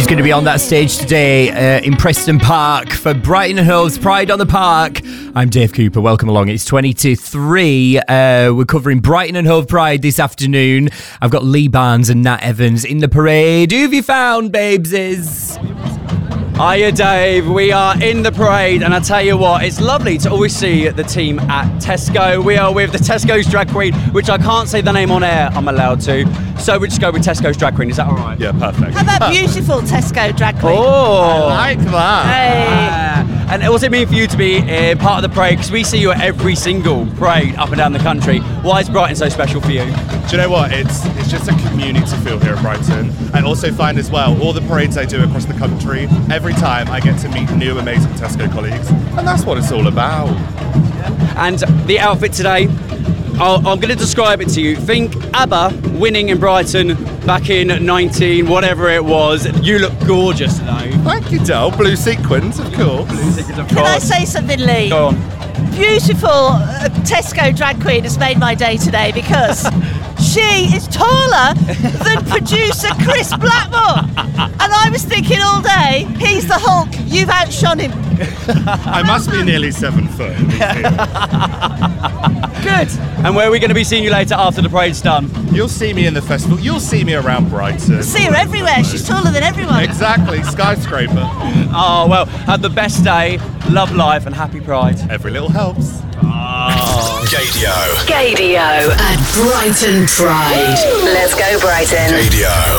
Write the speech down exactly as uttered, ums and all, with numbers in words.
She's going to be on that stage today uh, in Preston Park for Brighton and Hove's Pride on the Park. I'm Dave Cooper. Welcome along. It's twenty to three. Uh, we're covering Brighton and Hove Pride this afternoon. I've got Lee Barnes and Nat Evans in the parade. Who have you found, babeses? Hiya Dave, we are in the parade and I tell you what, it's lovely to always see the team at Tesco. We are with the Tesco's Drag Queen, which I can't say the name on air, I'm allowed to. So we just go with Tesco's Drag Queen, is that alright? Yeah, perfect. How about beautiful Tesco Drag Queen? Oh, I like that. Hey. Uh, and what's it mean for you to be uh, part of the parade? Because we see you at every single parade up and down the country. Why is Brighton so special for you? Do you know what? It's it's just a community feel here at Brighton. I also find as well, all the parades I do across the country, every time I get to meet new amazing Tesco colleagues, and that's what it's all about. And the outfit today, I'll, I'm going to describe it to you. Think ABBA winning in Brighton back in nineteen whatever it was. You look gorgeous today. Thank you, Del. Blue sequins, of course. Blue sequins, of Can I course. say something, Lee? Go on. Beautiful uh, Tesco Drag Queen has made my day today because she is taller than producer Chris Blackmore. And I was thinking all day, he's the Hulk, you've outshone him. I must be nearly seven foot. Good. And where are we going to be seeing you later after the parade's done? You'll see me in the festival. You'll see me around Brighton. See her everywhere, she's taller than everyone. Exactly, skyscraper. Oh, well, have the best day, love life, and happy Pride. Every little helps. Oh. Gadio. Gadio at Brighton Pride. Let's go, Brighton. Gadio.